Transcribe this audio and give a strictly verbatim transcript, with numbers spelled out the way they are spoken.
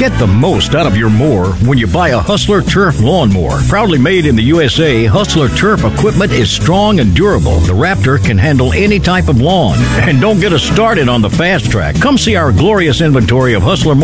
Get the most out of your mower when you buy a Hustler Turf lawnmower. Proudly made in the U S A, Hustler Turf equipment is strong and durable. The Raptor can handle any type of lawn. And don't get us started on the fast track. Come see our glorious inventory of Hustler